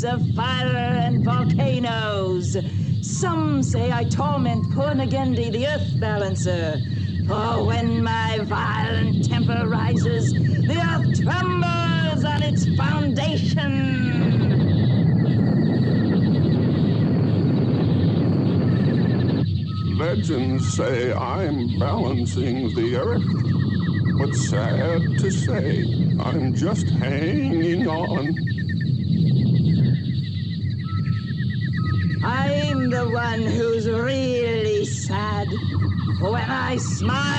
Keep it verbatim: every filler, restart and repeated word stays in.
of fire and volcanoes. Some say I torment Purnagendi, the earth balancer. For when my violent temper rises, the earth trembles on its foundation. Legends say I'm balancing the earth, but sad to say, I'm just hanging on. I'm the one who's really sad. When I smile,